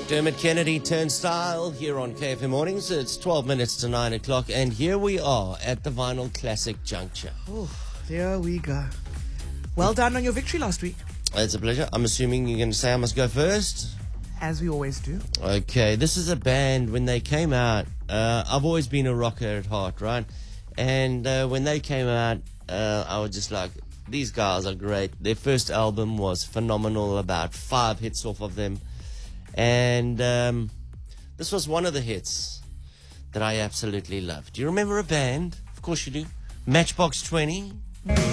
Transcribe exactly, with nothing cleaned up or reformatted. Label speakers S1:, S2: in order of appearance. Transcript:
S1: Dermot Kennedy Turnstile here on K F M Mornings. It's twelve minutes to nine o'clock, and here we are at the Vinyl Classic Juncture.
S2: Oh, there we go. Well done on your victory last week.
S1: It's a pleasure. I'm assuming you're going to say I must go first?
S2: As we always do.
S1: Okay, this is a band, when they came out, uh, I've always been a rocker at heart, right? And uh, when they came out, uh, I was just like, these guys are great. Their first album was phenomenal, about five hits off of them. And um, this was one of the hits that I absolutely loved. Do you remember a band? Of course you do. Matchbox twenty.